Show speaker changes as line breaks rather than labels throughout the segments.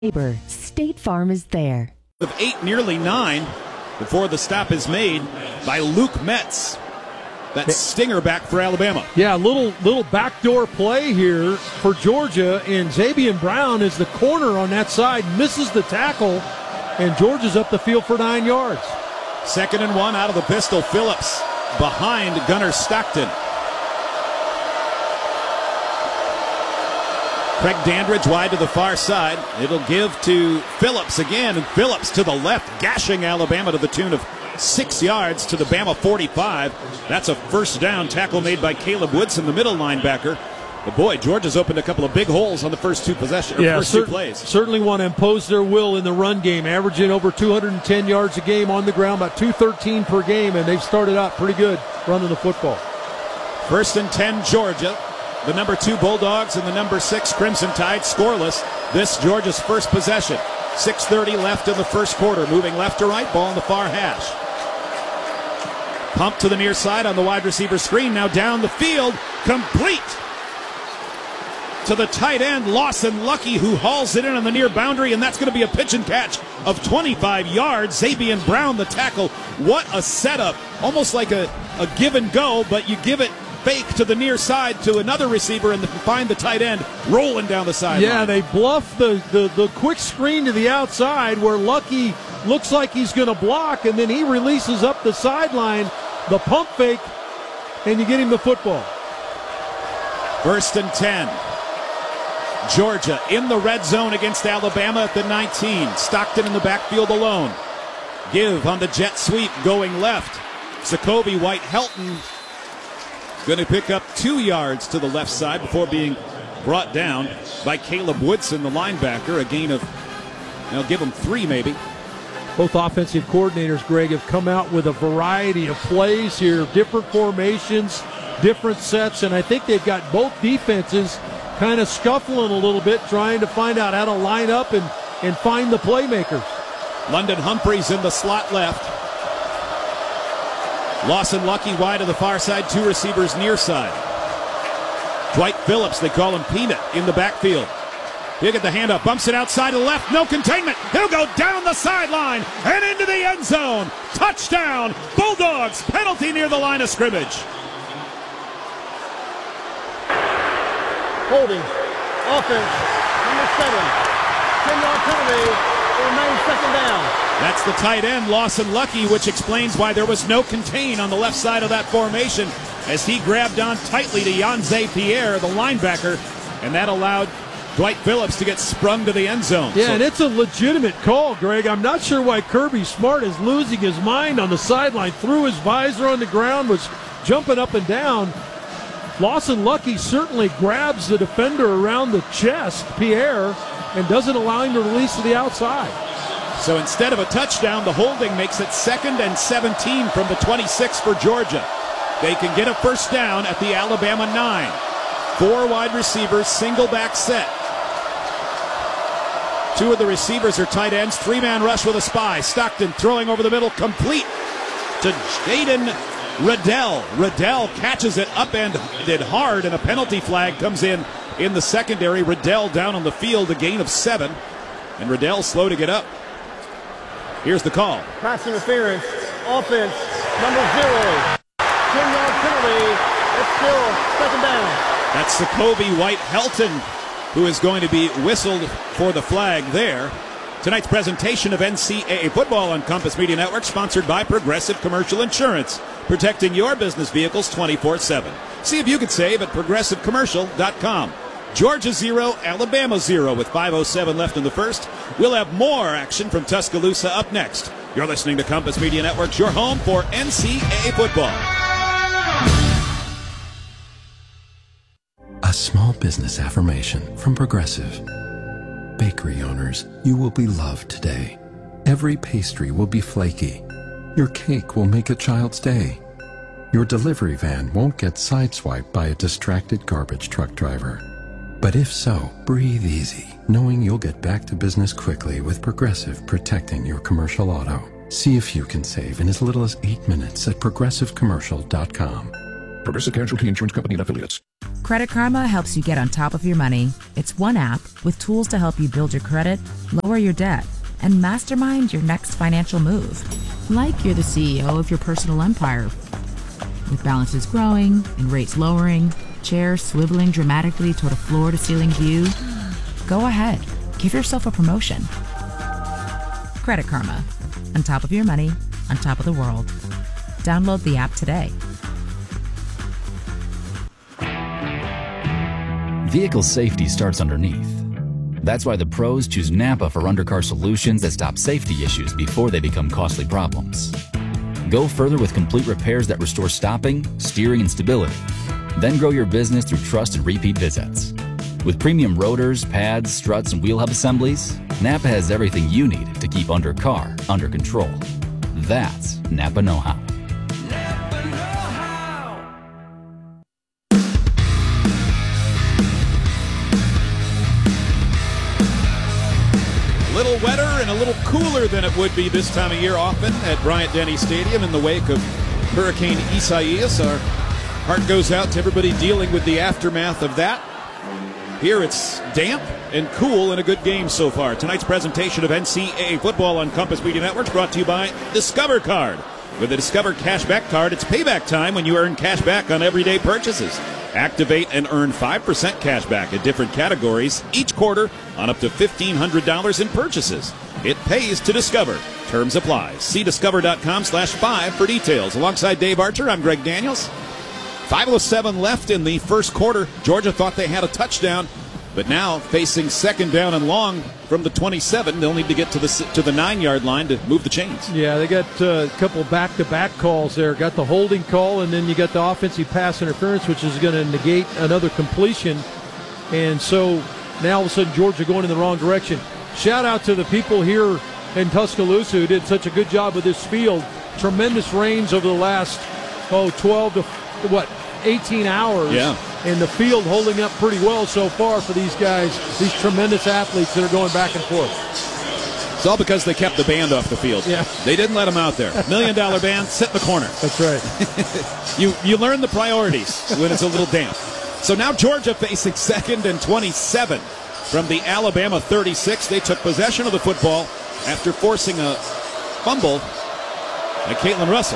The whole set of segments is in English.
Neighbor, State Farm is there.
Of 8, nearly 9, before the stop is made by Luke Metz. That stinger back for Alabama.
Yeah, little backdoor play here for Georgia, and Zabian Brown is the corner on that side, misses the tackle, and Georgia's up the field for 9 yards.
2nd and 1 out of the pistol. Phillips behind Gunnar Stockton. Craig Dandridge wide to the far side. It'll give to Phillips again, and Phillips to the left, gashing Alabama to the tune of 6 yards to the Bama 45. That's a first down tackle made by Caleb Woodson, the middle linebacker. But boy, Georgia's opened a couple of big holes on the first two possessions, two plays.
Certainly want to impose their will in the run game, averaging over 210 yards a game on the ground, about 213 per game, and they've started out pretty good running the football.
1st and 10, Georgia. The number 2 Bulldogs and the number 6 Crimson Tide scoreless. This Georgia's first possession. 6:30 left in the first quarter. Moving left to right, ball in the far hash. Pump to the near side on the wide receiver screen. Now down the field, complete to the tight end, Lawson Lucky, who hauls it in on the near boundary, and that's going to be a pitch and catch of 25 yards. Zabian Brown, the tackle. What a setup. Almost like a give and go, but you give it fake to the near side to another receiver and find the tight end rolling down the sideline.
Yeah, they bluff the quick screen to the outside where Lucky looks like he's going to block, and then he releases up the sideline, the pump fake, and you get him the football.
1st and 10. Georgia in the red zone against Alabama at the 19. Stockton in the backfield alone. Give on the jet sweep going left. Zacoby White-Helton going to pick up 2 yards to the left side before being brought down by Caleb Woodson, the linebacker. A gain of, I'll give him 3 maybe.
Both offensive coordinators, Greg, have come out with a variety of plays here, different formations, different sets, and I think they've got both defenses kind of scuffling a little bit, trying to find out how to line up and find the playmakers.
London Humphreys in the slot left. Lawson Lucky wide to the far side, 2 receivers near side. Dwight Phillips, they call him Peanut, in the backfield. He'll get the handoff, bumps it outside to the left, no containment. He'll go down the sideline and into the end zone. Touchdown, Bulldogs, penalty near the line of scrimmage.
Holding, offense, number 7, 10-yard penalty, it remains 2nd down.
That's the tight end, Lawson Lucky, which explains why there was no contain on the left side of that formation as he grabbed on tightly to Yanze Pierre, the linebacker, and that allowed Dwight Phillips to get sprung to the end zone.
Yeah, and it's a legitimate call, Greg. I'm not sure why Kirby Smart is losing his mind on the sideline. Threw his visor on the ground, was jumping up and down. Lawson Lucky certainly grabs the defender around the chest, Pierre, and doesn't allow him to release to the outside.
So instead of a touchdown, the holding makes it 2nd and 17 from the 26 for Georgia. They can get a first down at the Alabama 9. 4 wide receivers, single back set. 2 of the receivers are tight ends. 3-man rush with a spy. Stockton throwing over the middle, complete to Jaden Riddell. Riddell catches it upended hard, and a penalty flag comes in the secondary. Riddell down on the field, a gain of 7, and Riddell slow to get up. Here's the call.
Pass interference, offense, number 0, 10-yard penalty. It's still 2nd down.
That's Zacoby White-Helton, who is going to be whistled for the flag there. Tonight's presentation of NCAA football on Compass Media Network, sponsored by Progressive Commercial Insurance, protecting your business vehicles 24/7. See if you can save at progressivecommercial.com. Georgia 0, Alabama 0 with 5:07 left in the first. We'll have more action from Tuscaloosa up next. You're listening to Compass Media Network, your home for NCAA football.
A small business affirmation from Progressive. Bakery owners, you will be loved today. Every pastry will be flaky. Your cake will make a child's day. Your delivery van won't get sideswiped by a distracted garbage truck driver. But if so, breathe easy, knowing you'll get back to business quickly with Progressive protecting your commercial auto. See if you can save in as little as 8 minutes at progressivecommercial.com.
Progressive Casualty Insurance Company and Affiliates. Credit Karma helps you get on top of your money. It's one app with tools to help you build your credit, lower your debt, and mastermind your next financial move. Like you're the CEO of your personal empire. With balances growing and rates lowering, chairs swiveling dramatically toward a floor-to-ceiling view, go ahead. Give yourself a promotion. Credit Karma. On top of your money, on top of the world. Download the app today.
Vehicle safety starts underneath. That's why the pros choose Napa for undercar solutions that stop safety issues before they become costly problems. Go further with complete repairs that restore stopping, steering, and stability. Then grow your business through trust and repeat visits. With premium rotors, pads, struts, and wheel hub assemblies, Napa has everything you need to keep undercar under control. That's Napa know-how.
A little wetter and a little cooler than it would be this time of year often at Bryant-Denny Stadium in the wake of Hurricane Isaias. Our heart goes out to everybody dealing with the aftermath of that. Here it's damp and cool and a good game so far. Tonight's presentation of NCAA football on Compass Media Networks brought to you by Discover Card. With the Discover Cashback Card, it's payback time when you earn cash back on everyday purchases. Activate and earn 5% cash back in different categories each quarter on up to $1,500 in purchases. It pays to Discover. Terms apply. See discover.com/5 for details. Alongside Dave Archer, I'm Greg Daniels. 5:07 left in the first quarter. Georgia thought they had a touchdown, but now facing second down and long from the 27. They'll need to get to the 9-yard line to move the chains.
Yeah, they got a couple back-to-back calls there. Got the holding call, and then you got the offensive pass interference, which is going to negate another completion. And so now all of a sudden Georgia going in the wrong direction. Shout out to the people here in Tuscaloosa who did such a good job with this field. Tremendous rains over the last 12 to 18 hours.
Yeah.
And the field holding up pretty well so far for these guys, these tremendous athletes that are going back and forth.
It's all because they kept the band off the field.
Yeah.
They didn't let them out there. $1 Million band, sit in the corner.
That's right.
You learn the priorities when it's a little damp. So now Georgia facing 2nd and 27 from the Alabama 36. They took possession of the football after forcing a fumble by Caitlin Russell.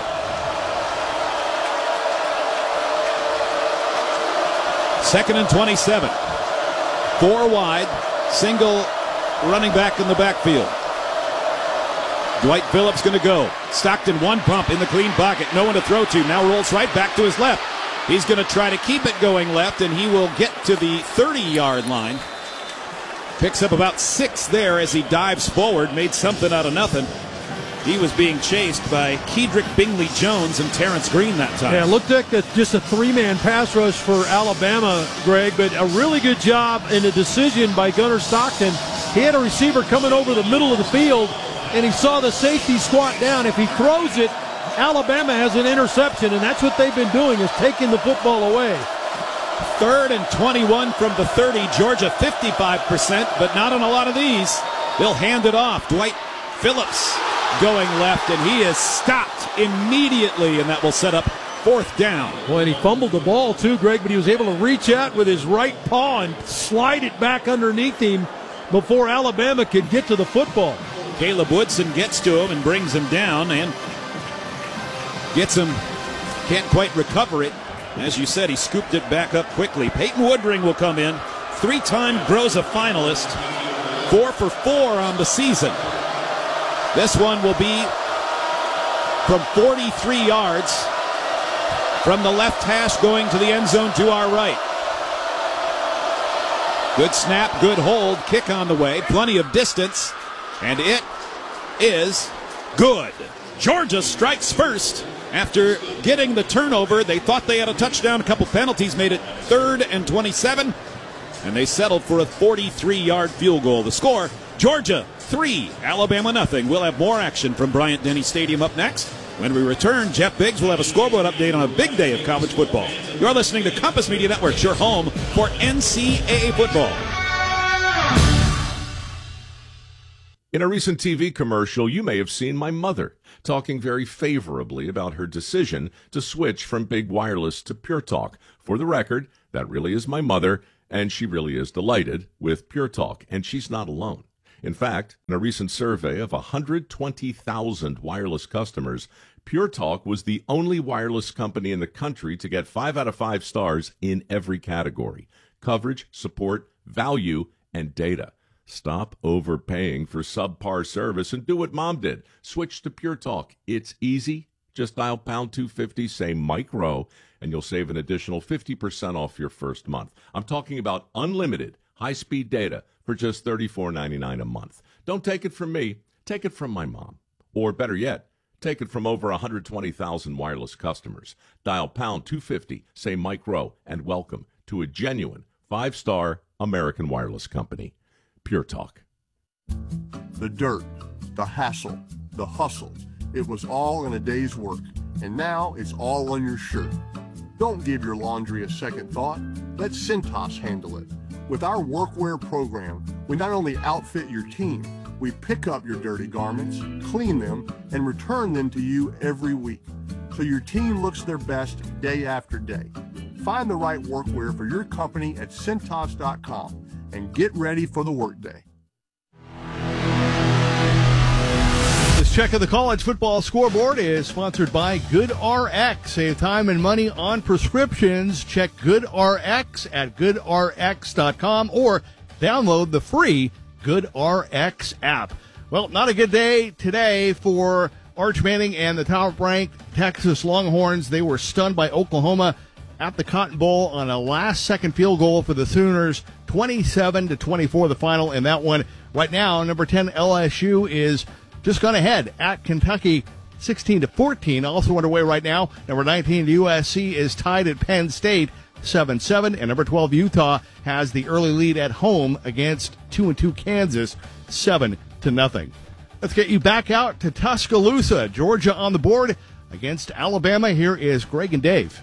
2nd and 27. 4 wide. Single running back in the backfield. Dwight Phillips going to go. Stockton one pump in the clean pocket. No one to throw to. Now rolls right back to his left. He's going to try to keep it going left, and he will get to the 30-yard line. Picks up about 6 there as he dives forward. Made something out of nothing. He was being chased by Kedrick Bingley-Jones and Terrence Green that time.
Yeah, it looked like just a 3-man pass rush for Alabama, Greg, but a really good job in a decision by Gunnar Stockton. He had a receiver coming over the middle of the field, and he saw the safety squat down. If he throws it, Alabama has an interception, and that's what they've been doing, is taking the football away.
3rd and 21 from the 30. Georgia 55%, but not on a lot of these. They'll hand it off. Dwight Phillips going left, and he is stopped immediately, and that will set up 4th down.
Well, and he fumbled the ball too, Greg, but he was able to reach out with his right paw and slide it back underneath him before Alabama could get to the football.
Caleb Woodson gets to him and brings him down and gets him, can't quite recover it. As you said, he scooped it back up quickly. Peyton Woodring will come in, 3-time Groza finalist, 4 for 4 on the season. This one will be from 43 yards from the left hash going to the end zone to our right. Good snap, good hold, kick on the way, plenty of distance, and it is good. Georgia strikes first after getting the turnover. They thought they had a touchdown, a couple penalties made it 3rd and 27, and they settled for a 43-yard field goal. The score, Georgia 3, Alabama nothing. We'll have more action from Bryant-Denny Stadium up next. When we return, Jeff Biggs will have a scoreboard update on a big day of college football. You're listening to Compass Media Networks, your home for NCAA football.
In a recent TV commercial, you may have seen my mother talking very favorably about her decision to switch from Big Wireless to Pure Talk. For the record, That really is my mother, and she really is delighted with Pure Talk, and she's not alone. In fact, in a recent survey of 120,000 wireless customers, Pure Talk was the only wireless company in the country to get 5 out of 5 stars in every category: coverage, support, value, and data. Stop overpaying for subpar service and do what Mom did. Switch to Pure Talk. It's easy. Just dial pound 250, say Mike Rowe, and you'll save an additional 50% off your first month. I'm talking about unlimited high-speed data for just $34.99 a month. Don't take it from me. Take it from my mom. Or better yet, take it from over 120,000 wireless customers. Dial pound 250, say Mike Rowe, and welcome to a genuine 5-star American wireless company. Pure Talk.
The dirt, the hassle, the hustle. It was all in a day's work, and now it's all on your shirt. Don't give your laundry a second thought. Let Cintas handle it. With our workwear program, we not only outfit your team, we pick up your dirty garments, clean them, and return them to you every week, so your team looks their best day after day. Find the right workwear for your company at Cintas.com and get ready for the workday.
This check of the college football scoreboard is sponsored by GoodRx. Save time and money on prescriptions. Check GoodRx at GoodRx.com or download the free GoodRx app. Well, not a good day today for Arch Manning and the top-ranked Texas Longhorns. They were stunned by Oklahoma at the Cotton Bowl on a last-second field goal for the Sooners. 27-24 the final in that one. Right now, number 10 LSU is just gone ahead at Kentucky 16-14. Also underway right now, number 19 USC is tied at Penn State 7-7, and number 12 Utah has the early lead at home against 2-2 Kansas 7-0. Let's get you back out to Tuscaloosa. Georgia on the board against Alabama. Here is Greg and Dave.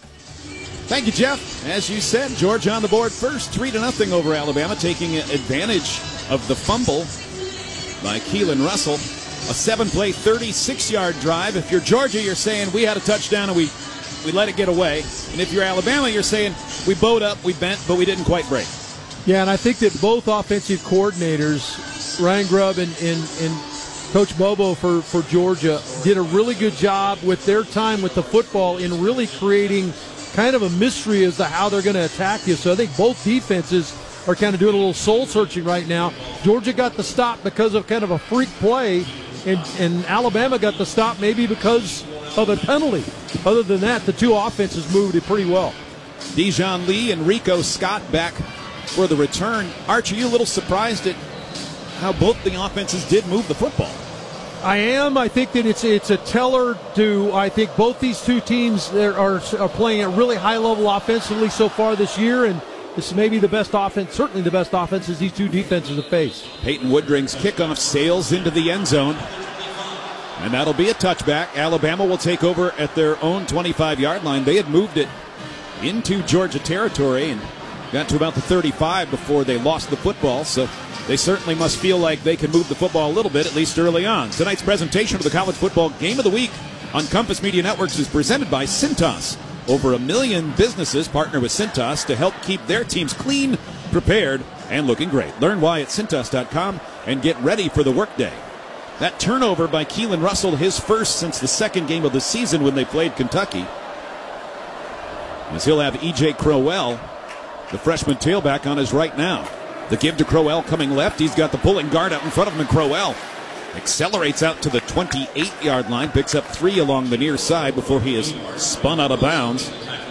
Thank you, Jeff. As you said, Georgia on the board first, 3-0 over Alabama, taking advantage of the fumble by Keelan Russell. A 7-play, 36-yard drive. If you're Georgia, you're saying we had a touchdown and we let it get away. And if you're Alabama, you're saying we bowed up, we bent, but we didn't quite break.
Yeah, and I think that both offensive coordinators, Ryan Grubb and Coach Bobo for Georgia, did a really good job with their time with the football in really creating kind of a mystery as to how they're going to attack you. So I think both defenses are kind of doing a little soul-searching right now. Georgia got the stop because of kind of a freak play, and Alabama got the stop maybe because of a penalty. Other than that, the two offenses moved it pretty well.
Dijon Lee and Rico Scott back for the return. Archie, you a little surprised at how both the offenses did move the football?
I am. I think that it's a teller to, I think both these two teams are playing at really high level offensively so far this year, and this may be the best offense, certainly the best offenses these two defenses have faced.
Peyton Woodring's kickoff sails into the end zone, and that'll be a touchback. Alabama will take over at their own 25-yard line. They had moved it into Georgia territory and got to about the 35 before they lost the football, so they certainly must feel like they can move the football a little bit, at least early on. Tonight's presentation of the College Football Game of the Week on Compass Media Networks is presented by Cintas. Over 1 million businesses partner with Cintas to help keep their teams clean, prepared, and looking great. Learn why at Cintas.com and get ready for the workday. That turnover by Keelan Russell, his first since the second game of the season when they played Kentucky. As he'll have E.J. Crowell, the freshman tailback, on his right now. The give to Crowell coming left. He's got the pulling guard out in front of him, and Crowell accelerates out to the 28-yard line, picks up 3 along the near side before he is spun out of bounds.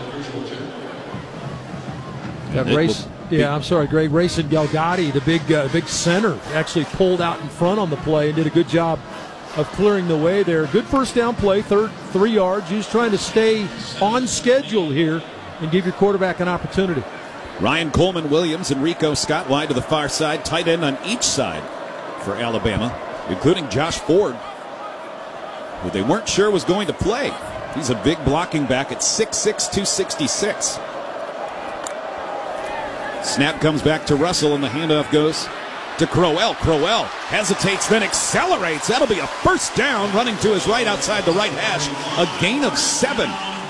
Greg Rayson Galgadi, the big center, actually pulled out in front on the play and did a good job of clearing the way there. Good first down play, 3 yards. He's trying to stay on schedule here and give your quarterback an opportunity.
Ryan Coleman Williams and Rico Scott wide to the far side, tight end on each side for Alabama, including Josh Ford, who they weren't sure was going to play. He's a big blocking back at 6'6", 266. Snap comes back to Russell, and the handoff goes to Crowell. Crowell hesitates, then accelerates. That'll be a first down, running to his right outside the right hash. A gain of 7.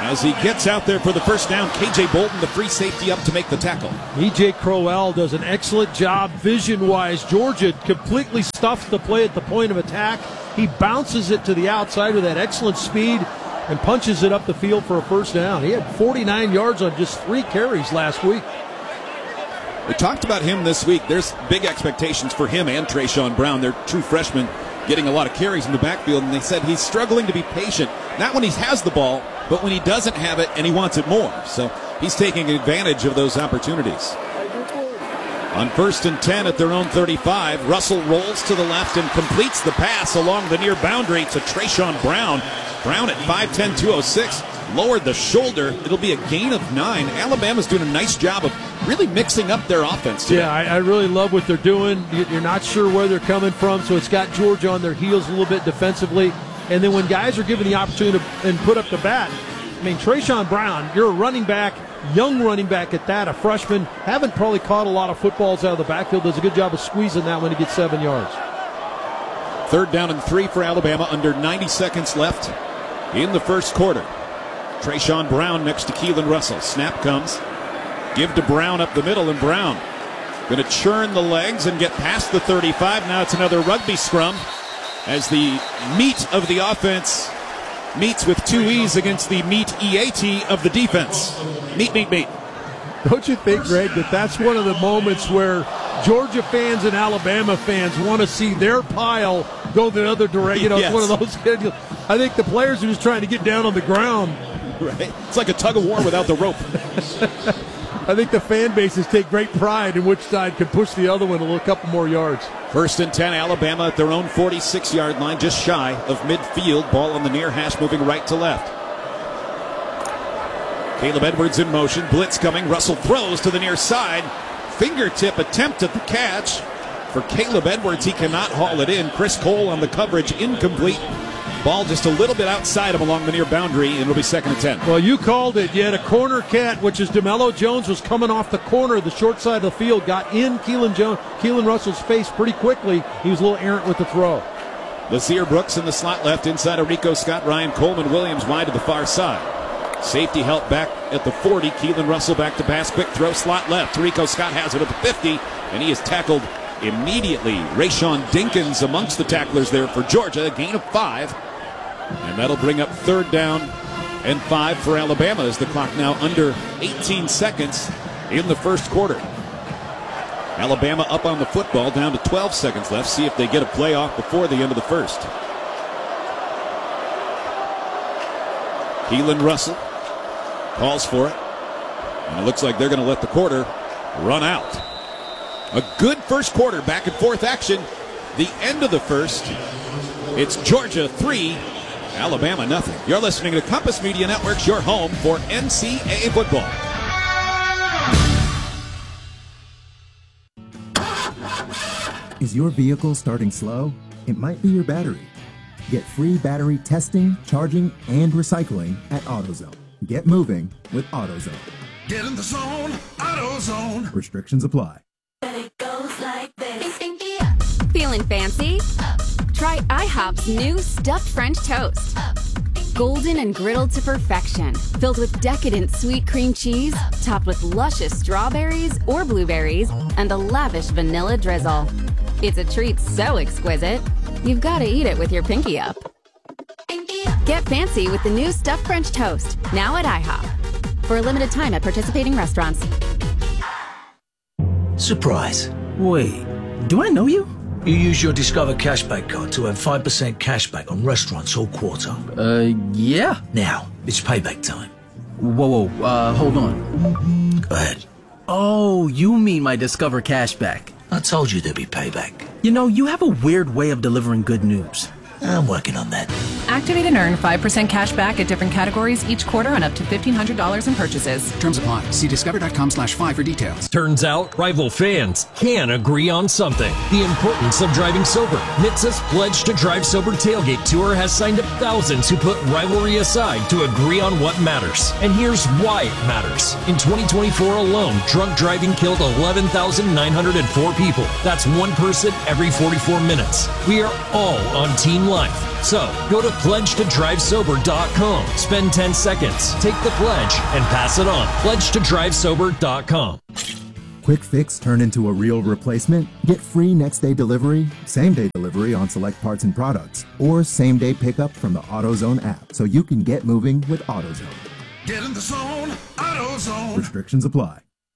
As he gets out there for the first down, K.J. Bolton, the free safety, up to make the tackle.
E.J. Crowell does an excellent job vision-wise. Georgia completely stuffs the play at the point of attack. He bounces it to the outside with that excellent speed and punches it up the field for a first down. He had 49 yards on just 3 carries last week.
We talked about him this week. There's big expectations for him and Trayshawn Brown. They're true freshmen getting a lot of carries in the backfield, and they said he's struggling to be patient. Not when he has the ball, but when he doesn't have it and he wants it more. So he's taking advantage of those opportunities. On 1st and 10 at their own 35, Russell rolls to the left and completes the pass along the near boundary to Trayshawn Brown. Brown at 5'10", 206, lowered the shoulder. It'll be a gain of 9. Alabama's doing a nice job of really mixing up their offense today.
Yeah, I really love what they're doing. You're not sure where they're coming from, so it's got Georgia on their heels a little bit defensively. And then when guys are given the opportunity to and put up the bat, I mean, Trayshawn Brown, you're a running back, young running back at that, a freshman, haven't probably caught a lot of footballs out of the backfield, does a good job of squeezing that when he gets 7 yards.
3rd down and 3 for Alabama, under 90 seconds left in the first quarter. Trayshawn Brown next to Keelan Russell. Snap comes. Give to Brown up the middle, and Brown going to churn the legs and get past the 35. Now it's another rugby scrum as the meat of the offense meets with 2 E's against the meat EAT of the defense. Meat.
Don't you think, Greg, that's one of the moments where Georgia fans and Alabama fans want to see their pile go the other direction? You know,
Yes.
It's one of those schedules. I think the players are just trying to get down on the ground.
Right? It's like a tug of war without the rope.
I think the fan bases take great pride in which side can push the other one a couple more yards.
1st and 10, Alabama at their own 46-yard line, just shy of midfield. Ball on the near hash, moving right to left. Caleb Edwards in motion. Blitz coming. Russell throws to the near side. Fingertip attempt at the catch for Caleb Edwards. He cannot haul it in. Chris Cole on the coverage, incomplete. Ball just a little bit outside him along the near boundary, and it'll be 2nd and 10.
Well, you called it. You had a corner cat, which is DeMello Jones, was coming off the corner, the short side of the field, got in Keelan Russell's face pretty quickly. He was a little errant with the throw.
Lazir Brooks in the slot left, inside of Rico Scott. Ryan Coleman Williams wide to the far side. Safety help back at the 40. Keelan Russell back to pass. Quick throw, slot left. Rico Scott has it at the 50, and he is tackled immediately. Rayshawn Dinkins amongst the tacklers there for Georgia. A gain of 5. And that'll bring up 3rd down and 5 for Alabama as the clock now under 18 seconds in the first quarter. Alabama up on the football, down to 12 seconds left. See if they get a play off before the end of the first. Keelan Russell calls for it. And it looks like they're going to let the quarter run out. A good first quarter, back and forth action. The end of the first. It's Georgia 3, Alabama nothing. You're listening to Compass Media Networks, your home for NCAA football.
Is your vehicle starting slow? It might be your battery. Get free battery testing, charging, and recycling at AutoZone. Get moving with AutoZone.
Get in the zone, AutoZone.
Restrictions apply.
It goes like this. Feeling fancy? Try IHOP's new stuffed French toast. Golden and griddled to perfection, filled with decadent sweet cream cheese, topped with luscious strawberries or blueberries, and a lavish vanilla drizzle. It's a treat so exquisite, you've got to eat it with your pinky up. Get fancy with the new stuffed French toast, now at IHOP. For a limited time at participating restaurants.
Surprise. Wait, do I know you? You use your Discover Cashback card to earn 5% cashback on restaurants all quarter.
Yeah.
Now, it's payback time.
Whoa, hold on.
Go ahead.
Oh, you mean my Discover Cashback.
I told you there'd be payback.
You know, you have a weird way of delivering good news.
I'm working on that.
Activate and earn 5% cash back at different categories each quarter on up to $1,500 in purchases.
Terms apply. See discover.com/5 for details.
Turns out, rival fans can agree on something. The importance of driving sober. NHTSA's Pledge to Drive Sober Tailgate Tour has signed up thousands who put rivalry aside to agree on what matters. And here's why it matters. In 2024 alone, drunk driving killed 11,904 people. That's one person every 44 minutes. We are all on Team Life. So, go to pledgetodrivesober.com. Spend 10 seconds, take the pledge, and pass it on. Pledgetodrivesober.com.
Quick fix turned into a real replacement? Get free next-day delivery, same-day delivery on select parts and products, or same-day pickup from the AutoZone app so you can get moving with AutoZone.
Get in the zone, AutoZone.
Restrictions apply.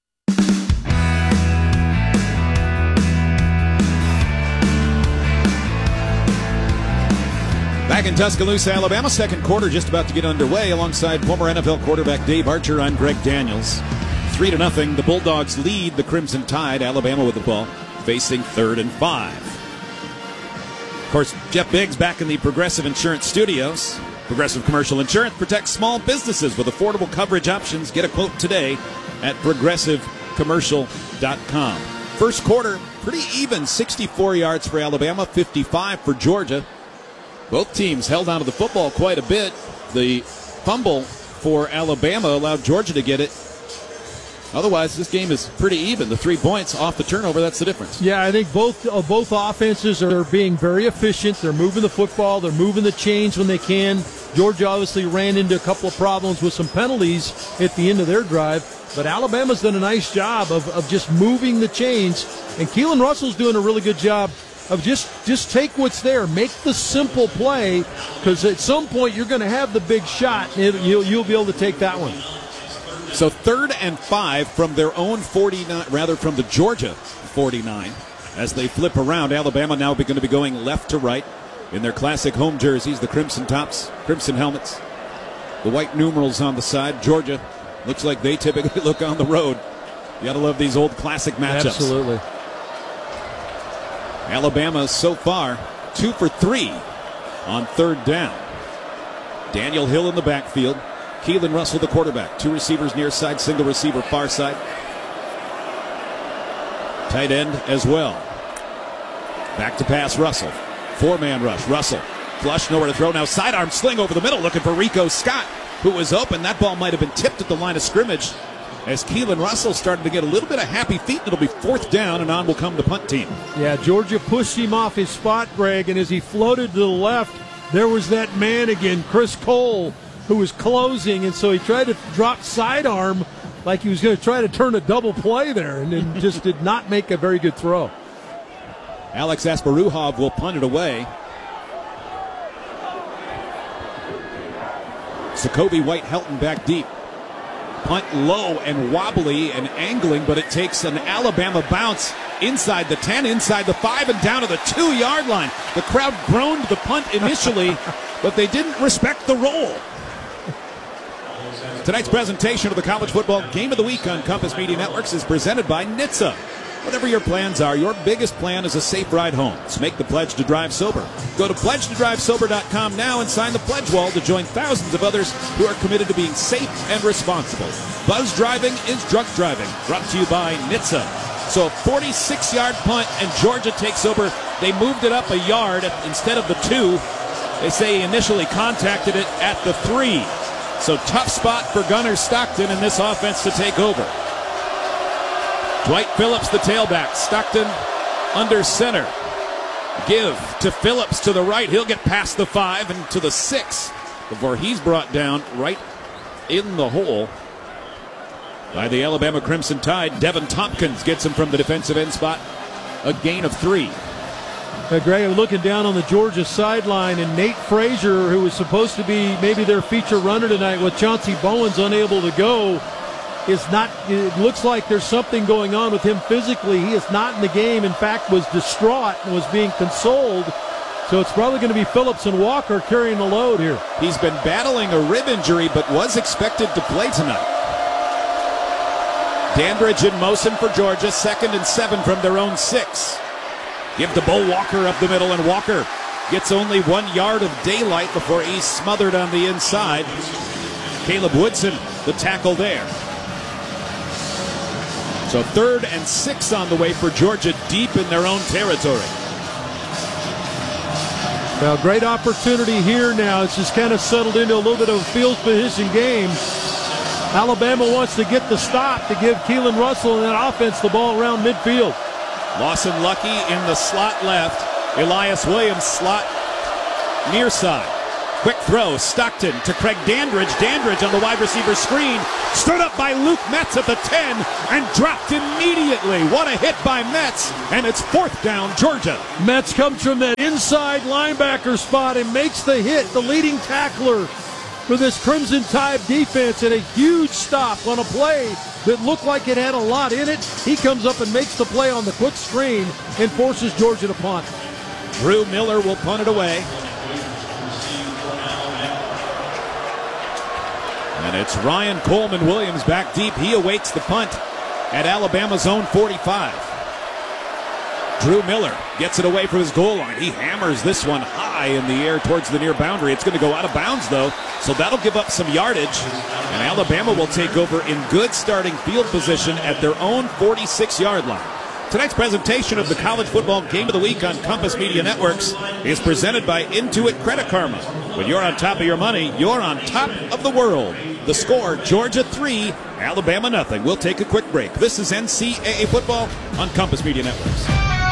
Back in Tuscaloosa, Alabama, second quarter just about to get underway. Alongside former NFL quarterback Dave Archer, I'm Greg Daniels. 3-0, the Bulldogs lead the Crimson Tide. Alabama with the ball, facing 3rd and 5. Of course, Jeff Biggs back in the Progressive Insurance Studios. Progressive Commercial Insurance protects small businesses with affordable coverage options. Get a quote today at progressivecommercial.com. First quarter, pretty even, 64 yards for Alabama, 55 for Georgia. Both teams held onto the football quite a bit. The fumble for Alabama allowed Georgia to get it. Otherwise, this game is pretty even. The 3 points off the turnover, that's the difference.
Yeah, I think both offenses are being very efficient. They're moving the football. They're moving the chains when they can. Georgia obviously ran into a couple of problems with some penalties at the end of their drive. But Alabama's done a nice job of just moving the chains. And Keelan Russell's doing a really good job of just take what's there. Make the simple play, because at some point you're going to have the big shot, and you'll be able to take that one.
So 3rd and 5 from their own 49, rather from the Georgia 49. As they flip around, Alabama now going to be going left to right in their classic home jerseys, the crimson tops, crimson helmets, the white numerals on the side. Georgia looks like they typically look on the road. You got to love these old classic matchups.
Absolutely.
Alabama so far 2 for 3 on 3rd down. Daniel Hill in the backfield. Keelan Russell, the quarterback. 2 receivers near side, single receiver far side. Tight end as well. Back to pass, Russell. 4-man rush. Russell, flush, nowhere to throw. Now sidearm sling over the middle, looking for Rico Scott, who was open. That ball might have been tipped at the line of scrimmage as Keelan Russell started to get a little bit of happy feet. It'll be 4th down, and on will come the punt team.
Yeah, Georgia pushed him off his spot, Greg, and as he floated to the left, there was that man again, Chris Cole, who was closing, and so he tried to drop sidearm like he was going to try to turn a double play there, and then just did not make a very good throw.
Alex Asparuhov will punt it away. Jacoby White-Helton back deep. Punt low and wobbly and angling, but it takes an Alabama bounce inside the 10, inside the 5, and down to the 2-yard line. The crowd groaned the punt initially, but they didn't respect the roll. Tonight's presentation of the College Football Game of the Week on Compass Media Networks is presented by NHTSA. Whatever your plans are, your biggest plan is a safe ride home. So make the pledge to drive sober. Go to pledgetodrivesober.com now and sign the pledge wall to join thousands of others who are committed to being safe and responsible. Buzz driving is drug driving. Brought to you by NHTSA. So a 46-yard punt, and Georgia takes over. They moved it up a yard instead of the 2. They say he initially contacted it at the 3. So tough spot for Gunnar Stockton in this offense to take over. Dwight Phillips, the tailback. Stockton under center. Give to Phillips to the right. He'll get past the 5 and to the 6 before he's brought down right in the hole by the Alabama Crimson Tide. Devin Tompkins gets him from the defensive end spot. A gain of 3.
Greg, I'm looking down on the Georgia sideline, and Nate Frazier, who was supposed to be maybe their feature runner tonight with Chauncey Bowens unable to go, is not. It looks like there's something going on with him physically. He is not in the game. In fact, was distraught and was being consoled. So it's probably going to be Phillips and Walker carrying the load here.
He's been battling a rib injury, but was expected to play tonight. Dandridge in motion for Georgia, 2nd and 7 from their own 6. Give to Bo Walker up the middle, and Walker gets only 1 yard of daylight before he's smothered on the inside. Caleb Woodson, the tackle there. So 3rd and 6 on the way for Georgia, deep in their own territory.
Well, great opportunity here now. It's just kind of settled into a little bit of a field position game. Alabama wants to get the stop to give Keelan Russell and that offense the ball around midfield.
Lawson Lucky in the slot left. Elias Williams slot near side. Quick throw, Stockton to Craig Dandridge. Dandridge on the wide receiver screen. Stood up by Luke Metz at the 10 and dropped immediately. What a hit by Metz, and it's 4th down, Georgia.
Metz comes from that inside linebacker spot and makes the hit, the leading tackler for this Crimson Tide defense, and a huge stop on a play that looked like it had a lot in it. He comes up and makes the play on the quick screen and forces Georgia to punt.
Drew Miller will punt it away. And it's Ryan Coleman Williams back deep. He awaits the punt at Alabama's own 45. Drew Miller gets it away from his goal line. He hammers this one high in the air towards the near boundary. It's going to go out of bounds, though, so that'll give up some yardage. And Alabama will take over in good starting field position at their own 46-yard line. Tonight's presentation of the College Football Game of the Week on Compass Media Networks is presented by Intuit Credit Karma. When you're on top of your money, you're on top of the world. The score, Georgia 3, Alabama nothing. We'll take a quick break. This is NCAA Football on Compass Media Networks.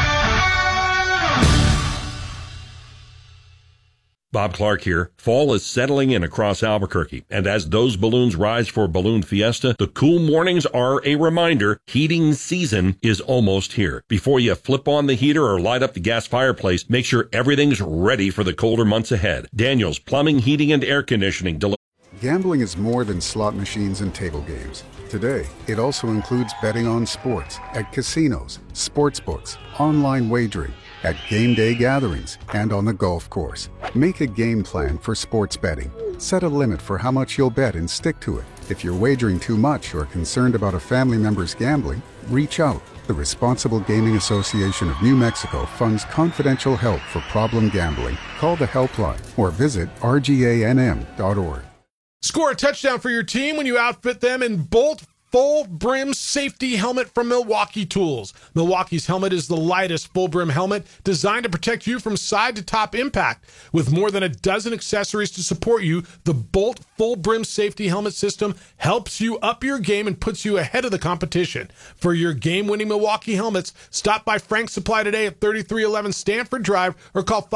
Bob Clark here. Fall is settling in across Albuquerque, and as those balloons rise for Balloon Fiesta, the cool mornings are a reminder heating season is almost here. Before you flip on the heater or light up the gas fireplace, make sure everything's ready for the colder months ahead. Daniels Plumbing, Heating, and Air Conditioning.
Gambling is more than slot machines and table games. Today, it also includes betting on sports at casinos, sports books, online wagering, at game day gatherings, and on the golf course. Make a game plan for sports betting. Set a limit for how much you'll bet and stick to it. If you're wagering too much or concerned about a family member's gambling, reach out. The Responsible Gaming Association of New Mexico funds confidential help for problem gambling. Call the helpline or visit rganm.org.
Score a touchdown for your team when you outfit them in Bolt Full Brim Safety Helmet from Milwaukee Tools. Milwaukee's helmet is the lightest full brim helmet designed to protect you from side to top impact. With more than a dozen accessories to support you, the Bolt Full Brim Safety Helmet system helps you up your game and puts you ahead of the competition. For your game-winning Milwaukee helmets, stop by Frank's Supply today at 3311 Stanford Drive or call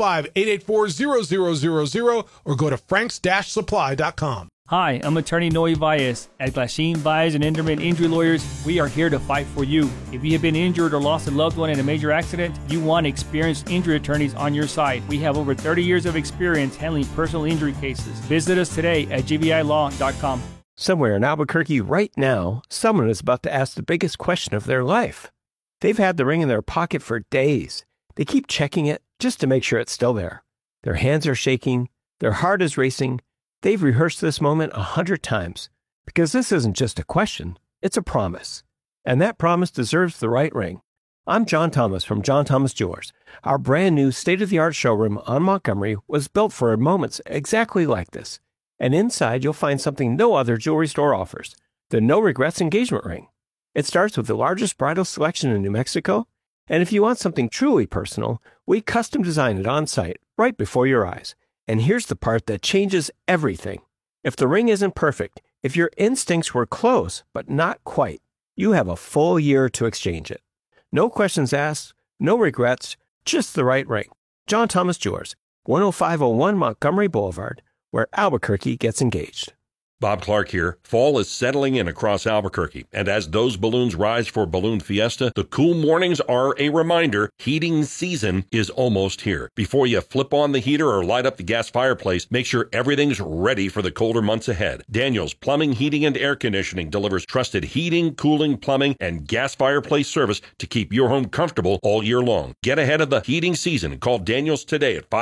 505-884-0000 or go to franks-supply.com.
Hi, I'm attorney Noe Valles. At Glasheen, Valles, and Enderman Injury Lawyers, we are here to fight for you. If you have been injured or lost a loved one in a major accident, you want experienced injury attorneys on your side. We have over 30 years of experience handling personal injury cases. Visit us today at gvilaw.com.
Somewhere in Albuquerque right now, someone is about to ask the biggest question of their life. They've had the ring in their pocket for days. They keep checking it just to make sure it's still there. Their hands are shaking. Their heart is racing. They've rehearsed this moment 100 times because this isn't just a question, it's a promise. And that promise deserves the right ring. I'm John Thomas from John Thomas Jewelers. Our brand new state-of-the-art showroom on Montgomery was built for moments exactly like this. And inside you'll find something no other jewelry store offers, the No Regrets engagement ring. It starts with the largest bridal selection in New Mexico, and if you want something truly personal, we custom design it on site right before your eyes. And here's the part that changes everything. If the ring isn't perfect, if your instincts were close but not quite, you have a full year to exchange it. No questions asked, no regrets, just the right ring. John Thomas Jewelers, 10501 Montgomery Boulevard, where Albuquerque gets engaged.
Bob Clark here. Fall is settling in across Albuquerque, and as those balloons rise for Balloon Fiesta, the cool mornings are a reminder heating season is almost here. Before you flip on the heater or light up the gas fireplace, make sure everything's ready for the colder months ahead. Daniels Plumbing, Heating, and Air Conditioning delivers trusted heating, cooling, plumbing, and gas fireplace service to keep your home comfortable all year long. Get ahead of the heating season and call Daniels today at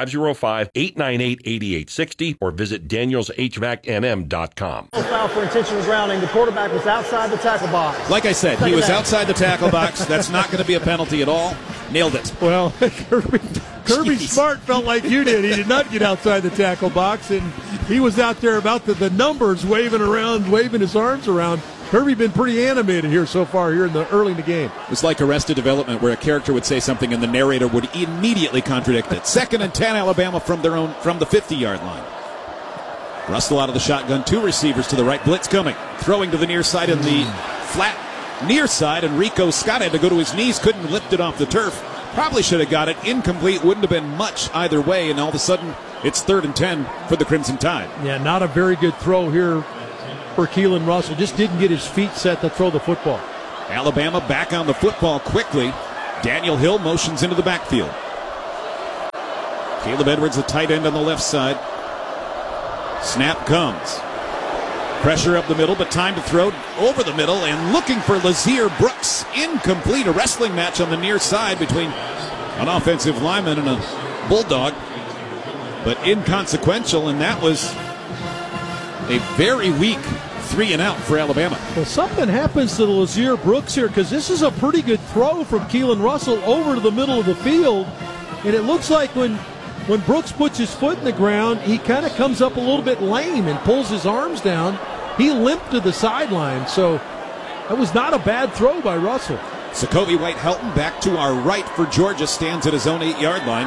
505-898-8860 or visit danielshvacnm.com.
Foul for intentional grounding. The quarterback was outside the tackle box.
Like I said, he was outside the tackle box. That's not going to be a penalty at all. Nailed it.
Well, Kirby Smart felt like you did. He did not get outside the tackle box, and he was out there about the numbers, waving around, waving his arms around. Kirby been pretty animated here so far here early in the game.
It's like Arrested Development, where a character would say something and the narrator would immediately contradict it. 2nd and 10, Alabama from the 50-yard line. Russell out of the shotgun, 2 receivers to the right, blitz coming, throwing to the near side in the flat near side, and Rico Scott had to go to his knees, couldn't lift it off the turf. Probably should have got it. Incomplete. Wouldn't have been much either way. And all of a sudden, it's 3rd and 10 for the Crimson Tide.
Yeah, not a very good throw here for Keelan Russell. Just didn't get his feet set to throw the football.
Alabama back on the football quickly. Daniel Hill motions into the backfield. Caleb Edwards, the tight end on the left side. Snap comes. Pressure up the middle, but time to throw over the middle and looking for Lazier Brooks. Incomplete. A wrestling match on the near side between an offensive lineman and a bulldog, but inconsequential, and that was a very weak 3 and out for Alabama.
Well, something happens to the Lazier Brooks here because this is a pretty good throw from Keelan Russell over to the middle of the field, and it looks like when Brooks puts his foot in the ground, he kind of comes up a little bit lame and pulls his arms down. He limped to the sideline, so that was not a bad throw by Russell.
Sokovi White-Helton back to our right for Georgia, stands at his own 8-yard line.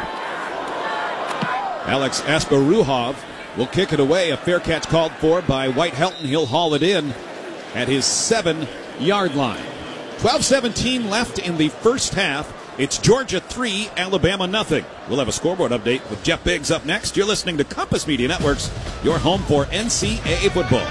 Alex Asparuhov will kick it away. A fair catch called for by White-Helton. He'll haul it in at his 7-yard line. 12:17 left in the first half. It's Georgia 3, Alabama nothing. We'll have a scoreboard update with Jeff Biggs up next. You're listening to Compass Media Networks, your home for NCAA football.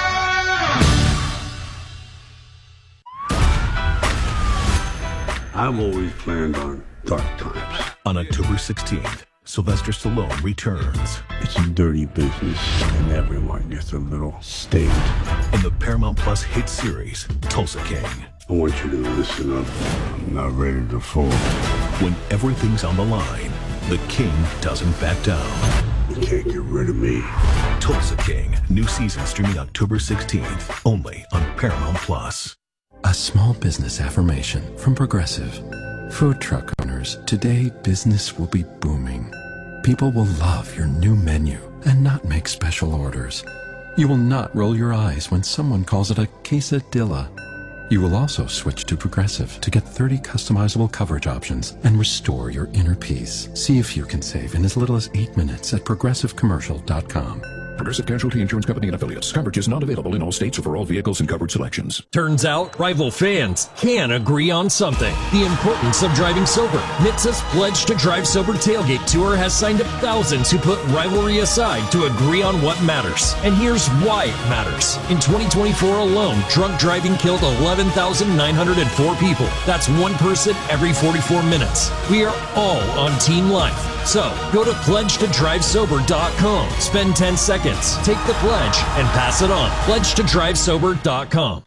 I've always planned on dark times.
On October 16th, Sylvester Stallone returns.
It's a dirty business, and everyone gets a little staged.
In the Paramount Plus hit series, Tulsa King.
I want you to listen up. I'm not ready to fall.
When everything's on the line, the King doesn't back down.
You can't get rid of me.
Tulsa King, new season streaming October 16th, only on Paramount Plus.
A small business affirmation from Progressive. Food truck owners, today business will be booming. People will love your new menu and not make special orders. You will not roll your eyes when someone calls it a quesadilla. You will also switch to Progressive to get 30 customizable coverage options and restore your inner peace. See if you can save in as little as 8 minutes at progressivecommercial.com.
Progressive Casualty Insurance Company and Affiliates. Coverage is not available in all states or for all vehicles and covered selections.
Turns out, rival fans can agree on something. The importance of driving sober. NHTSA's Pledge to Drive Sober Tailgate Tour has signed up thousands who put rivalry aside to agree on what matters. And here's why it matters. In 2024 alone, drunk driving killed 11,904 people. That's one person every 44 minutes. We are all on Team Life. So, go to pledgetodrivesober.com. Spend 10 seconds, take the pledge, and pass it on. Pledgetodrivesober.com.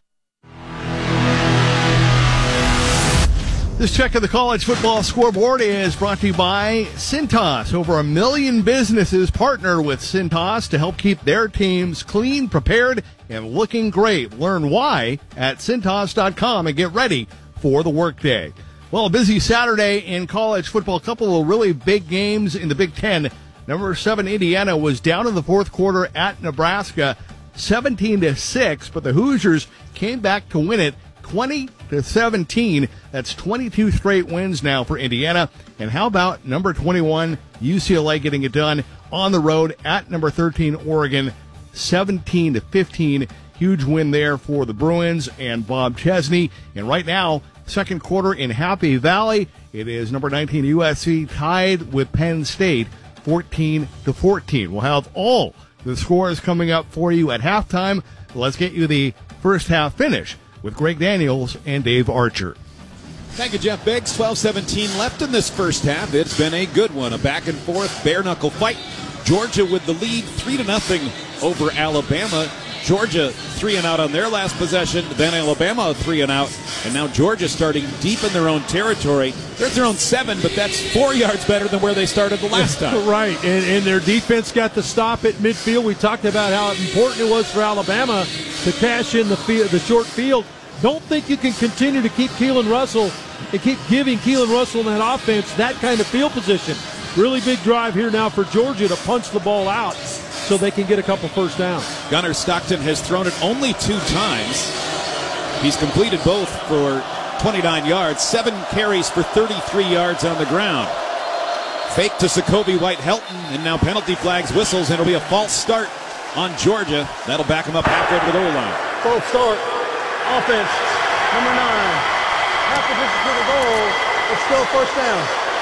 This check of the college football scoreboard is brought to you by Cintas. Over 1 million businesses partner with Cintas to help keep their teams clean, prepared, and looking great. Learn why at Cintas.com and get ready for the workday. Well, a busy Saturday in college football. A couple of really big games in the Big Ten. Number 7 Indiana was down in the fourth quarter at Nebraska, 17-6, but the Hoosiers came back to win it 20-17. That's 22 straight wins now for Indiana. And how about number 21 UCLA getting it done on the road at number 13 Oregon, 17-15. Huge win there for the Bruins and Bob Chesney. And right now, second quarter in Happy Valley, it is number 19 USC tied with Penn State, 14-14. We'll have all the scores coming up for you at halftime. Let's get you the first half finish with Greg Daniels and Dave Archer.
Thank you, Jeff Biggs. 12:17 left in this first half. It's been a good one, a back-and-forth, bare-knuckle fight. Georgia with the lead, 3-0 over Alabama. Georgia 3-and-out on their last possession, then Alabama 3-and-out, and now Georgia starting deep in their own territory. They're at their own 7, but that's 4 yards better than where they started the last time.
Right, and their defense got the stop at midfield. We talked about how important it was for Alabama to cash in the short field. Don't think you can continue to keep Keelan Russell and keep giving Keelan Russell in that offense that kind of field position. Really big drive here now for Georgia to punch the ball out so they can get a couple first downs.
Gunnar Stockton has thrown it only 2 times. He's completed both for 29 yards, 7 carries for 33 yards on the ground. Fake to Sokovi White-Helton, and now penalty flags, whistles, and it'll be a false start on Georgia. That'll back them up halfway to the goal line.
False start. Offense, number 9. Half the distance to the goal. It's still first down.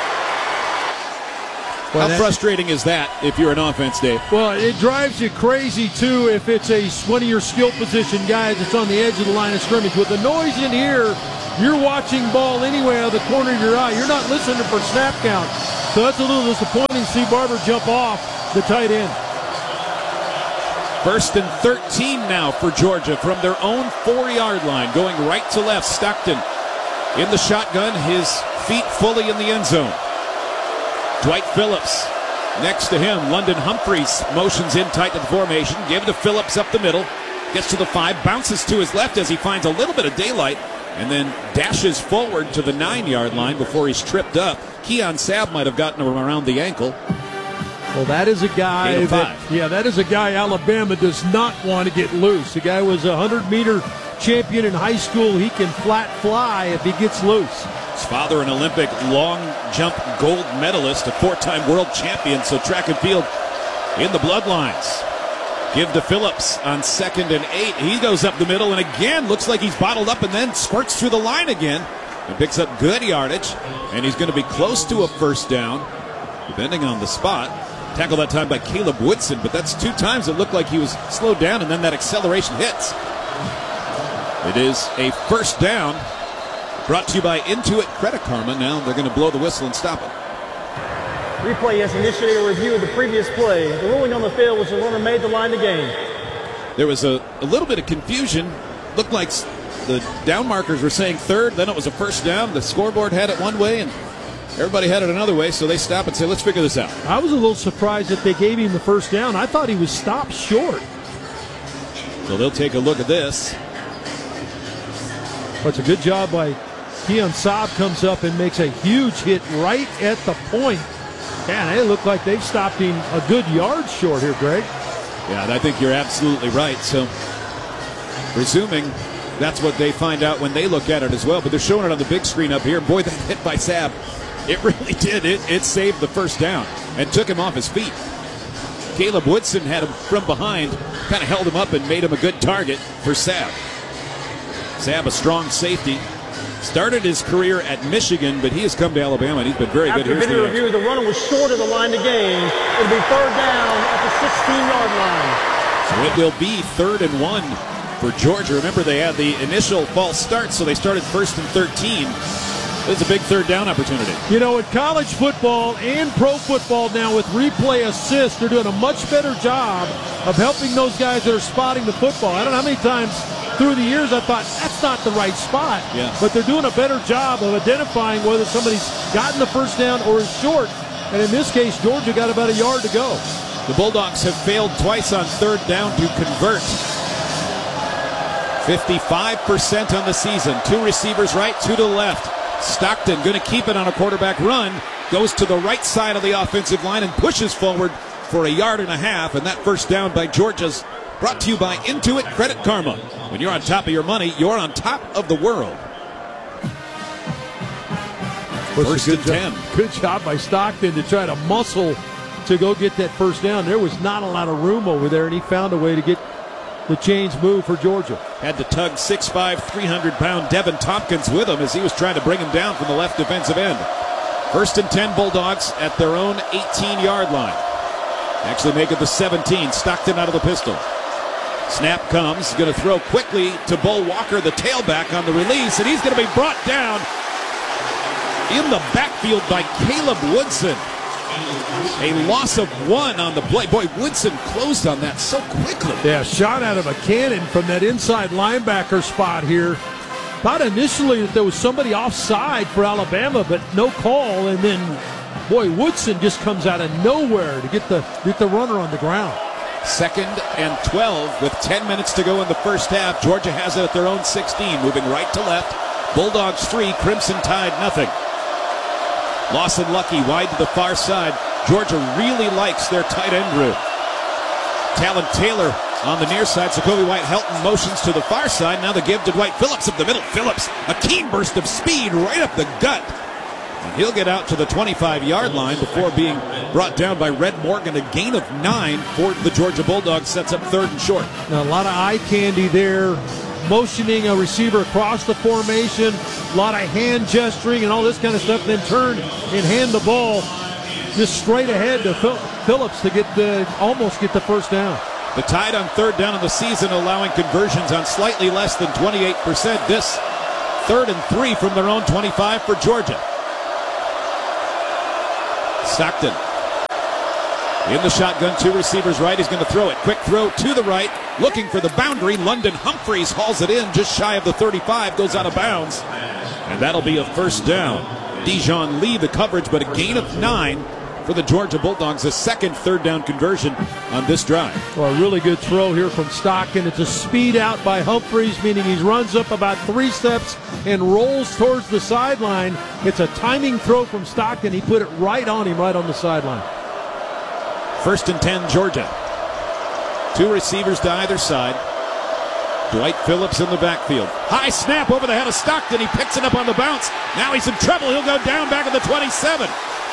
How frustrating is that if you're an offense, Dave?
Well, it drives you crazy, too, if it's one of your skill position guys that's on the edge of the line of scrimmage. With the noise in here, you're watching ball anyway out of the corner of your eye. You're not listening for snap count. So that's a little disappointing to see Barber jump off the tight end.
1st and 13 now for Georgia from their own 4-yard line, going right to left. Stockton in the shotgun, his feet fully in the end zone. Dwight Phillips next to him. London Humphreys motions in tight to the formation. Give to Phillips up the middle. Gets to the 5, bounces to his left as he finds a little bit of daylight, and then dashes forward to the 9-yard line before he's tripped up. Keon Sabb might have gotten him around the ankle.
Well, that is a guy that is a guy Alabama does not want to get loose. The guy was a 100-meter champion in high school. He can flat fly if he gets loose.
His father, an Olympic long jump gold medalist, a 4-time world champion, so track and field in the bloodlines. Give to Phillips on 2nd and 8. He goes up the middle and again looks like he's bottled up and then squirts through the line again and picks up good yardage, and he's going to be close to a first down, depending on the spot. Tackled that time by Caleb Woodson, but that's 2 times it looked like he was slowed down and then that acceleration hits. It is a first down. Brought to you by Intuit Credit Karma. Now they're going to blow the whistle and stop it.
Replay has initiated a review of the previous play. The ruling on the field was the runner made the line to gain.
There was a little bit of confusion. Looked like the down markers were saying 3rd, then it was a first down. The scoreboard had it one way and everybody had it another way, so they stop and say, let's figure this out.
I was a little surprised that they gave him the first down. I thought he was stopped short.
So they'll take a look at this.
But it's a good job by Keon Sabb. Comes up and makes a huge hit right at the point. Man, they look like they've stopped him a good yard short here, Greg.
Yeah, and I think you're absolutely right. So, presuming that's what they find out when they look at it as well. But they're showing it on the big screen up here. Boy, that hit by Sabb, it really did. It saved the first down and took him off his feet. Caleb Woodson had him from behind, kind of held him up and made him a good target for Sabb. Sabb, a strong safety. Started his career at Michigan, but he has come to Alabama, and he's been very good here.
After video review, the runner was short of the line to gain. It'll be 3rd down at the 16-yard line.
So it will be 3rd and 1 for Georgia. Remember, they had the initial false start, so they started 1st and 13. It's a big 3rd down opportunity.
You know, in college football and pro football now with replay assist, they're doing a much better job of helping those guys that are spotting the football. I don't know how many times through the years I thought that's not the right spot.
Yeah.
But they're doing a better job of identifying whether somebody's gotten the first down or is short. And in this case, Georgia got about a yard to go.
The Bulldogs have failed twice on 3rd down to convert. 55% on the season. 2 receivers right, 2 to the left. Stockton going to keep it on a quarterback run. Goes to the right side of the offensive line and pushes forward for a 1.5 yards. And that first down by Georgia's brought to you by Intuit Credit Karma. When you're on top of your money, you're on top of the world. First and 10.
Good job by Stockton to try to muscle to go get that first down. There was not a lot of room over there, and he found a way to get the chains moved for Georgia.
Had to tug 6'5", 300-pound Devin Tompkins with him as he was trying to bring him down from the left defensive end. 1st and 10 Bulldogs at their own 18-yard line. Actually make it the 17. Stockton out of the pistol. Snap comes. Going to throw quickly to Bo Walker, the tailback, on the release, and he's going to be brought down in the backfield by Caleb Woodson. A loss of 1 on the play. Boy, Woodson closed on that so quickly.
Yeah, shot out of a cannon from that inside linebacker spot here. Thought initially that there was somebody offside for Alabama, but no call, and then, boy, Woodson just comes out of nowhere to get the runner on the ground.
2nd and 12 with 10 minutes to go in the first half. Georgia has it at their own 16, moving right to left. Bulldogs 3, Crimson Tide nothing. Lawson Lucky wide to the far side. Georgia really likes their tight end group. Talon Taylor on the near side. Jacoby White-Helton motions to the far side. Now the give to Dwight Phillips up the middle. Phillips, a keen burst of speed right up the gut. And he'll get out to the 25-yard line before being brought down by Red Morgan. A gain of 9 for the Georgia Bulldogs. Sets up 3rd and short.
Now, a lot of eye candy there motioning a receiver across the formation, a lot of hand gesturing and all this kind of stuff, then turn and hand the ball just straight ahead to Phillips to almost get the first down.
The Tide on third down of the season, allowing conversions on slightly less than 28%. This 3rd and 3 from their own 25 for Georgia. Stockton in the shotgun, 2 receivers right. He's going to throw it. Quick throw to the right, looking for the boundary. London Humphreys hauls it in just shy of the 35, goes out of bounds, and that'll be a first down. Dijon Lee the coverage, but a gain of 9 for the Georgia Bulldogs, a second 3rd down conversion on this drive.
Well, a really good throw here from Stockton. It's a speed out by Humphreys, meaning he runs up about 3 steps and rolls towards the sideline. It's a timing throw from Stockton. He put it right on him, right on the sideline.
1st and 10, Georgia. 2 receivers to either side. Dwight Phillips in the backfield. High snap over the head of Stockton. He picks it up on the bounce. Now he's in trouble. He'll go down back at the 27.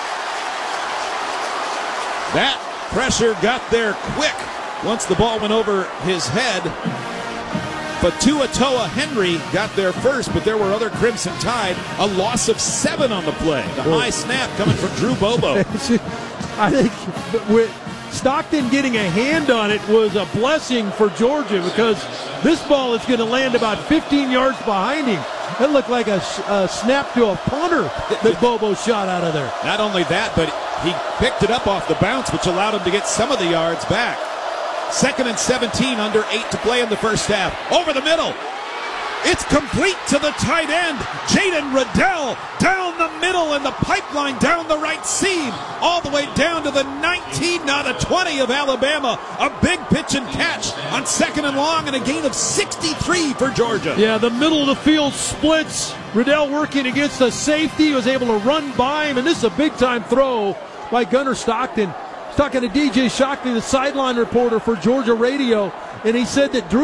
That pressure got there quick once the ball went over his head. Fatua Toa Henry got there first, but there were other Crimson Tide. A loss of 7 on the play. The high snap coming from Drew Bobo.
I think with Stockton getting a hand on it was a blessing for Georgia, because this ball is going to land about 15 yards behind him. It looked like a snap to a punter that Bobo shot out of there.
Not only that, but he picked it up off the bounce, which allowed him to get some of the yards back. 2nd and 17, under 8 to play in the first half. Over the middle. It's complete to the tight end. Jaden Riddell down the middle and the pipeline down the right seam, all the way down to the 19, now the 20 of Alabama. A big pitch and catch on 2nd and long, and a gain of 63 for Georgia.
Yeah, the middle of the field splits. Riddell working against the safety, was able to run by him, and this is a big-time throw by Gunnar Stockton. Talking to DJ Shockley, the sideline reporter for Georgia Radio, and he said that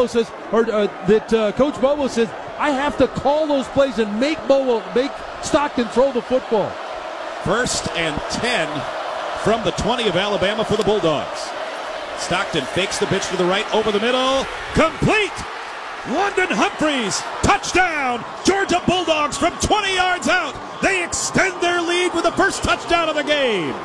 Coach Bobo says, I have to call those plays and make Stockton throw the football.
1st and 10 from the 20 of Alabama for the Bulldogs. Stockton fakes the pitch to the right, over the middle, complete! London Humphreys, touchdown! Georgia Bulldogs from 20 yards out. They extend their lead with the first touchdown of the game.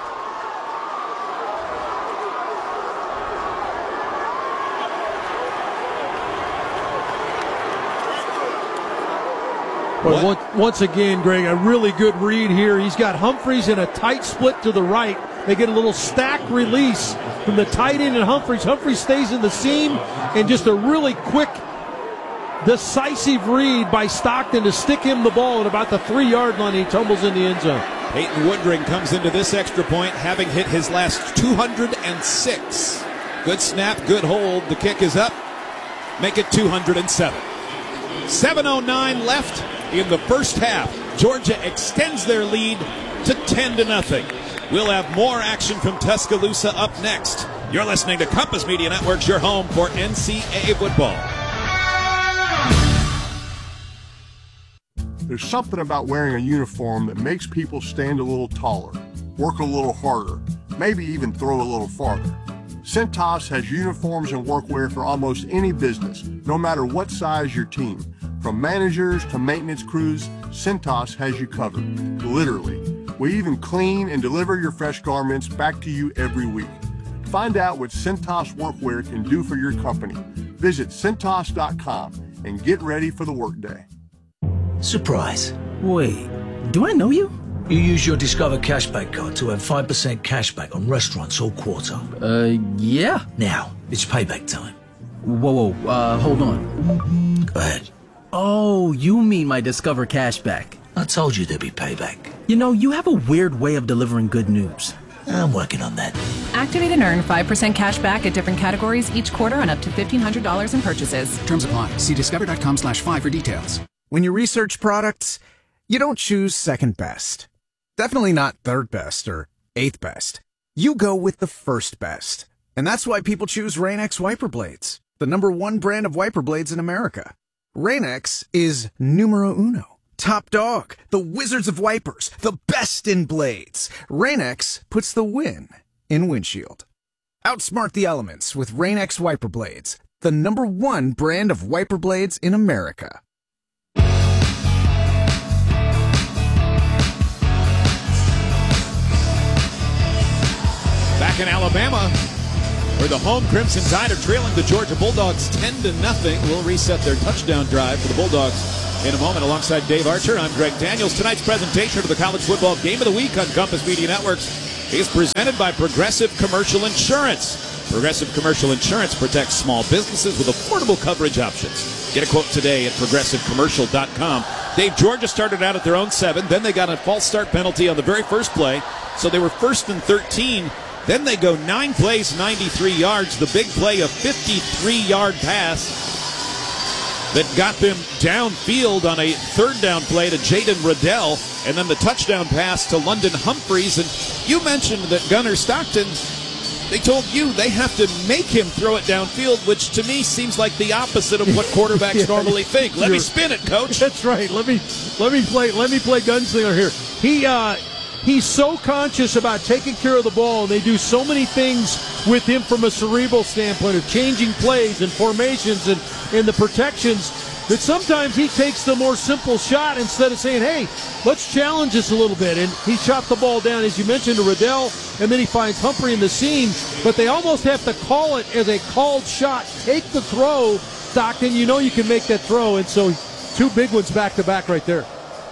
Well, once again, Greg, a really good read here. He's got Humphreys in a tight split to the right. They get a little stack release from the tight end and Humphreys. Humphreys stays in the seam, and just a really quick, decisive read by Stockton to stick him the ball at about the 3-yard line. He tumbles in the end zone.
Peyton Woodring comes into this extra point, having hit his last 206. Good snap, good hold. The kick is up. Make it 207. 7:09 left in the first half. Georgia extends their lead to 10-0. We'll have more action from Tuscaloosa up next. You're listening to Compass Media Networks, your home for NCAA football.
There's something about wearing a uniform that makes people stand a little taller, work a little harder, maybe even throw a little farther. Cintas has uniforms and workwear for almost any business, no matter what size your team. From managers to maintenance crews, Cintas has you covered, literally. We even clean and deliver your fresh garments back to you every week. Find out what Cintas workwear can do for your company. Visit Cintas.com and get ready for the workday.
Surprise. Wait, do I know you? You use your Discover Cashback card to earn 5% cashback on restaurants all quarter.
Yeah.
Now, it's payback time.
Whoa, hold on.
Go ahead.
Oh, you mean my Discover Cashback.
I told you there'd be payback.
You know, you have a weird way of delivering good news.
I'm working on that.
Activate and earn 5% cash back at different categories each quarter on up to $1,500 in purchases.
Terms apply. See discover.com/5 for details.
When you research products, you don't choose second best. Definitely not third best or eighth best. You go with the first best. And that's why people choose Rain-X wiper blades, the #1 brand of wiper blades in America. Rain-X is numero uno. Top dog, the wizards of wipers, the best in blades. Rain-X puts the win in windshield. Outsmart the elements with Rain-X wiper blades. the #1 brand of wiper blades in America.
Back in Alabama, where the home Crimson Tide are trailing the Georgia Bulldogs 10-0. We'll reset their touchdown drive for the Bulldogs in a moment. Alongside Dave Archer, I'm Greg Daniels. Tonight's presentation of the College Football Game of the Week on Compass Media Networks is presented by Progressive Commercial Insurance. Progressive Commercial Insurance protects small businesses with affordable coverage options. Get a quote today at progressivecommercial.com. Dave, Georgia started out at their own 7. Then they got a false start penalty on the very first play. So they were 1st and 13. Then they go 9 plays, 93 yards. The big play, a 53-yard pass that got them downfield on a 3rd down play to Jaden Riddell, and then the touchdown pass to London Humphreys. And you mentioned that Gunnar Stockton, they told you they have to make him throw it downfield, which to me seems like the opposite of what quarterbacks normally think. Let me spin it, coach.
That's right. Let me play gunslinger here. He's so conscious about taking care of the ball, and they do so many things with him from a cerebral standpoint of changing plays and formations and the protections, that sometimes he takes the more simple shot instead of saying, hey, let's challenge this a little bit. And he shot the ball down, as you mentioned, to Riddell, and then he finds Humphrey in the seam. But they almost have to call it as a called shot. Take the throw, Stockton. You know you can make that throw. And so 2 big ones back-to-back right there.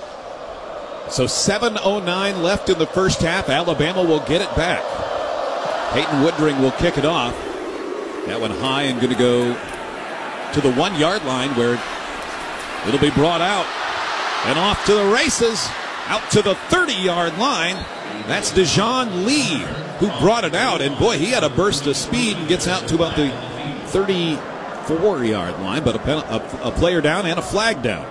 So 7:09 left in the first half. Alabama will get it back. Peyton Woodring will kick it off. That one high and going to go to the 1-yard line, where it'll be brought out and off to the races, out to the 30-yard line. That's Dejon Lee who brought it out, and boy, he had a burst of speed and gets out to about the 34-yard line, but a player down and a flag down.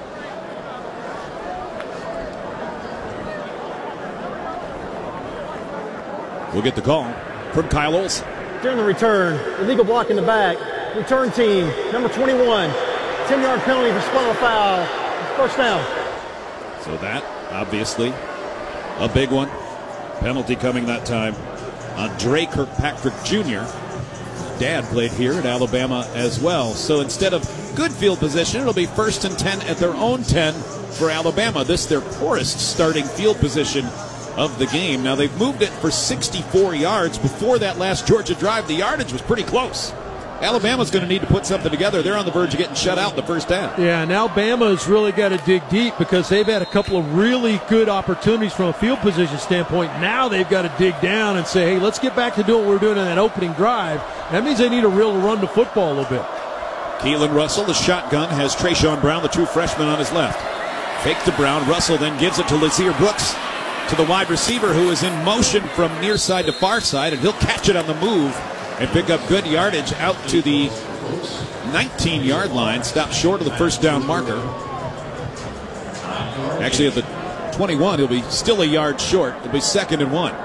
We'll get the call from Kyle Olson.
During the return, illegal block in the back. Return team, number 21. 10-yard penalty for spinal foul. First down.
So that, obviously, a big one. Penalty coming that time on Dre Kirkpatrick Jr. Dad played here at Alabama as well. So instead of good field position, it'll be 1st and 10 at their own 10 for Alabama. This their poorest starting field position of the game. Now they've moved it for 64 yards. Before that last Georgia drive, the yardage was pretty close. Alabama's going to need to put something together. They're on the verge of getting shut out in the first half.
Yeah, and Alabama's really got to dig deep because they've had a couple of really good opportunities from a field position standpoint. Now they've got to dig down and say, hey, let's get back to doing what we were doing in that opening drive. That means they need to really run the football a little bit.
Keelan Russell, the shotgun, has Trayshawn Brown, the true freshman, on his left. Fake to Brown. Russell then gives it to Lazier Brooks, to the wide receiver, who is in motion from near side to far side, and he'll catch it on the move and pick up good yardage out to the 19-yard line. Stop short of the first down marker. Actually, at the 21, he'll be still a yard short. It'll be 2nd and 1.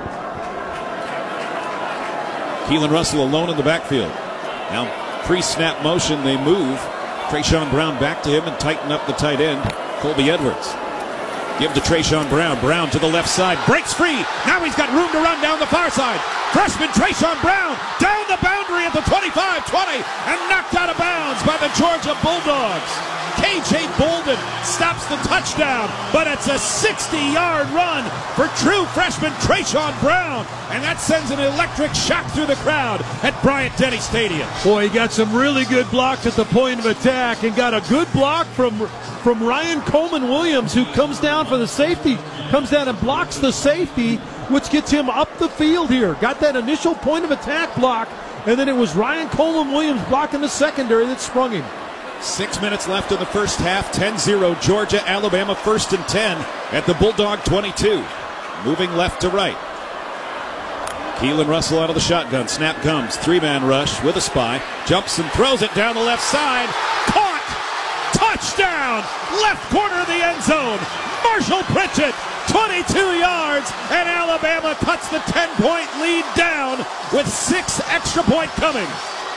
Keelan Russell alone in the backfield. Now, pre-snap motion, they move. Trayshawn Brown back to him and tighten up the tight end, Colby Edwards. Give to Trayshawn Brown. Brown to the left side. Breaks free. Now he's got room to run down the far side. Freshman Trayshawn Brown down the boundary at the 25-20 and knocked out of bounds by the Georgia Bulldogs. K.J. Bolden stops the touchdown, but it's a 60-yard run for true freshman Trayshawn Brown, and that sends an electric shock through the crowd at Bryant-Denny Stadium.
Boy, he got some really good blocks at the point of attack and got a good block from Ryan Coleman-Williams, who comes down for the safety, comes down and blocks the safety, which gets him up the field here. Got that initial point of attack block, and then it was Ryan Coleman-Williams blocking the secondary that sprung him.
6 minutes left in the first half. 10-0 Georgia. Alabama 1st and 10 at the Bulldog 22. Moving left to right. Keelan Russell out of the shotgun. Snap comes. 3-man rush with a spy. Jumps and throws it down the left side. Caught! Touchdown! Left corner of the end zone. Marshall Pritchett, 22 yards, and Alabama cuts the 10-point lead down with 6 extra point coming.